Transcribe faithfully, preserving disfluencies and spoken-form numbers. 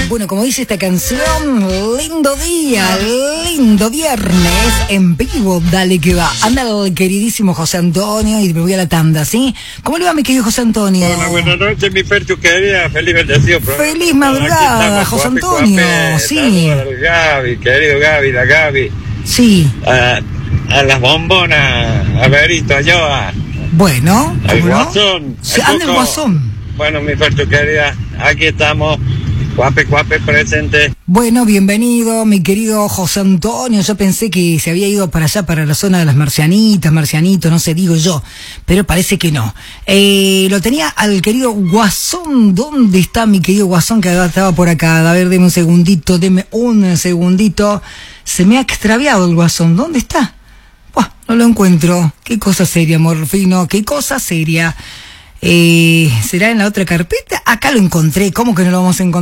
Bueno, como dice esta canción, lindo día, lindo viernes, en vivo, dale que va. Anda el queridísimo José Antonio y me voy a la tanda, ¿sí? ¿Cómo le va mi querido José Antonio? Hola, buenas noches, mi Ferchu querida, feliz bendecido. Feliz madrugada, José Antonio, Cuapé, sí. A Gaby, querido Gaby, la Gaby. Sí. A, a las bombonas, a Berito, a Joa. Bueno, al ¿cómo no? Guasón. Sí, al anda el Coco. Guasón. Bueno, mi Ferchu querida, aquí estamos. Cuape, cuape, presente. Bueno, bienvenido, mi querido José Antonio. Yo pensé que se había ido para allá, para la zona de las marcianitas, marcianitos, no sé, digo yo, pero parece que no. Eh, lo tenía al querido Guasón. ¿Dónde está mi querido Guasón que estaba por acá? A ver, deme un segundito, deme un segundito. Se me ha extraviado el Guasón. ¿Dónde está? Buah, no lo encuentro. Qué cosa seria, Morfino, qué cosa seria. Eh, ¿será en la otra carpeta? Acá lo encontré. ¿Cómo que no lo vamos a encontrar?